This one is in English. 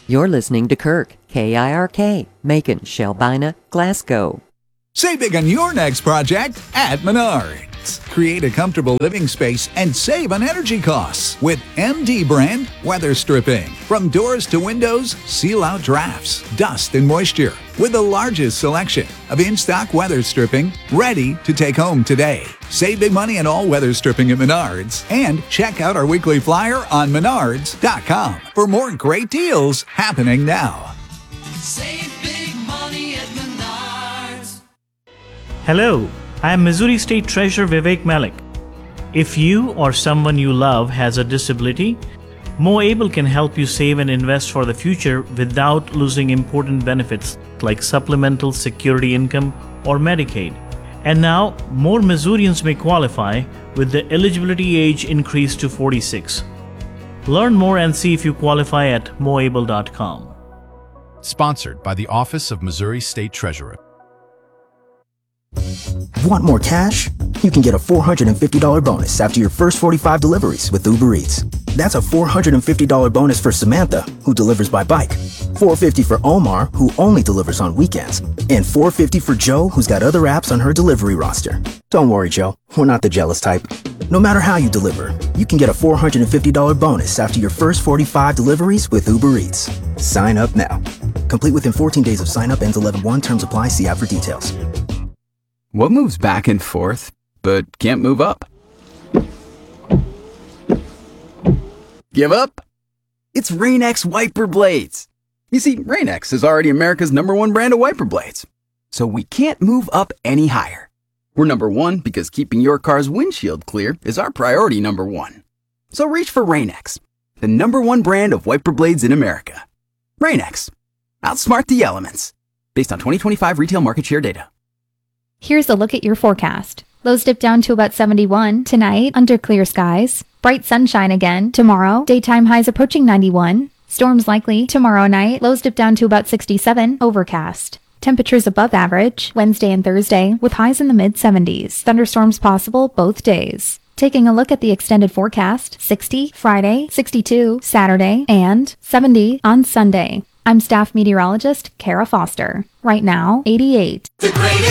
You're listening to Kirk, KIRK, Macon, Shelbina, Glasgow. Save big on your next project at Menards. Create a comfortable living space and save on energy costs with MD brand weather stripping. From doors to windows, seal out drafts, dust, and moisture with the largest selection of in-stock weather stripping ready to take home today. Save big money on all weather stripping at Menards and check out our weekly flyer on menards.com for more great deals happening now. Save big money at Menards. Hello, I am Missouri State Treasurer Vivek Malik. If you or someone you love has a disability, MoAble can help you save and invest for the future without losing important benefits like supplemental security income or Medicaid. And now, more Missourians may qualify with the eligibility age increased to 46. Learn more and see if you qualify at moable.com. Sponsored by the Office of Missouri State Treasurer. Want more cash? You can get a $450 bonus after your first 45 deliveries with Uber Eats. That's a $450 bonus for Samantha, who delivers by bike, $450 for Omar, who only delivers on weekends, and $450 for Joe, who's got other apps on her delivery roster. Don't worry, Joe, we're not the jealous type. No matter how you deliver, you can get a $450 bonus after your first 45 deliveries with Uber Eats. Sign up now. Complete within 14 days of sign up, ends 11/1. Terms apply. See app for details. What moves back and forth, but can't move up? Give up? It's Rain-X wiper blades. You see, Rain-X is already America's #1 brand of wiper blades. So we can't move up any higher. We're #1 because keeping your car's windshield clear is our priority #1. So reach for Rain-X, the #1 brand of wiper blades in America. Rain-X. Outsmart the elements. Based on 2025 retail market share data. Here's a look at your forecast. Lows dip down to about 71 tonight under clear skies. Bright sunshine again tomorrow. Daytime highs approaching 91. Storms likely tomorrow night. Lows dip down to about 67. Overcast. Temperatures above average Wednesday and Thursday with highs in the mid-70s. Thunderstorms possible both days. Taking a look at the extended forecast. 60 Friday, 62 Saturday, and 70 on Sunday. I'm staff meteorologist Kara Foster. Right now, 88.